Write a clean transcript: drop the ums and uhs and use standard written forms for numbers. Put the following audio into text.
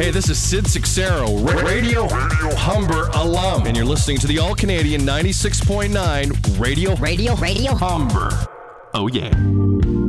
Hey, this is Sid Sixero, Radio Humber alum, and you're listening to the All-Canadian 96.9 Radio Radio Humber. Oh, yeah.